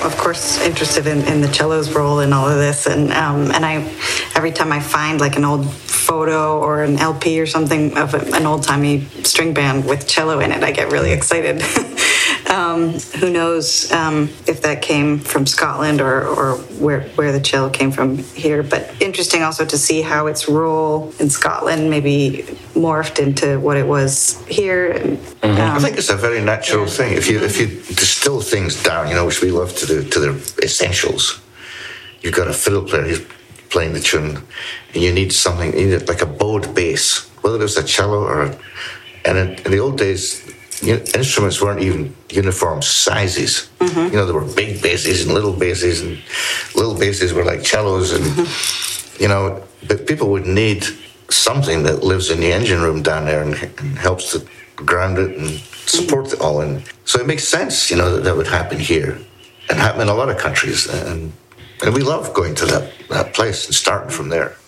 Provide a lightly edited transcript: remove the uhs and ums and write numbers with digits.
of course, interested in the cello's role in all of this, and I every time I find like an old photo or an LP or something of an old-timey string band with cello in it, I get really excited. Who knows if that came from Scotland or where the cello came from here, but interesting also to see how its role in Scotland maybe morphed into what it was here. I think it's a very natural thing. If you distill things down, which we love to do, to their essentials, you've got a fiddle player who's playing the tune, and you need something, like a bowed bass, whether it's a cello and in the old days, instruments weren't even uniform sizes. There were big basses and little basses were like cellos, and but people would need something that lives in the engine room down there and helps to ground it and support it all. And so it makes sense, that would happen here and happen in a lot of countries, and we love going to that place and starting from there.